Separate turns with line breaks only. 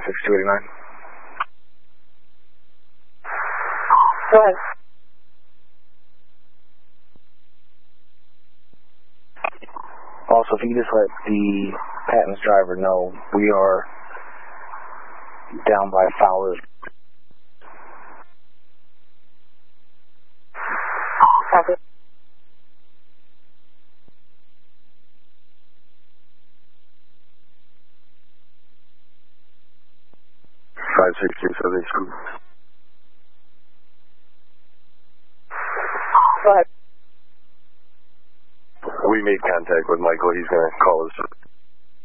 56289.
Go ahead.
Also, if you could just let the Patton's driver know we are down by Fowler's.
Copy.
Five 56272.
Go ahead.
We made contact with Michael. He's going to call us.